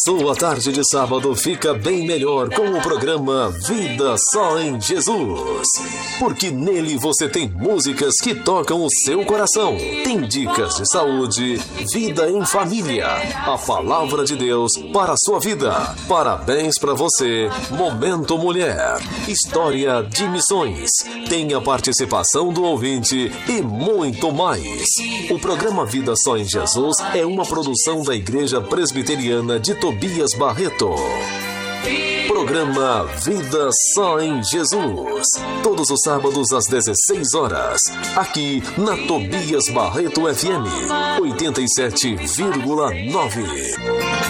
Sua tarde de sábado fica bem melhor com o programa Vida Só em Jesus. Porque nele você tem músicas que tocam o seu coração. Tem dicas de saúde, vida em família, a palavra de Deus para a sua vida. Parabéns para você, Momento Mulher, história de missões. Tem a participação do ouvinte e muito mais. O programa Vida Só em Jesus é uma produção da Igreja Presbiteriana de Tobias Barreto. Programa Vida Só em Jesus. Todos os sábados às 16 horas. Aqui na Tobias Barreto FM 87,9.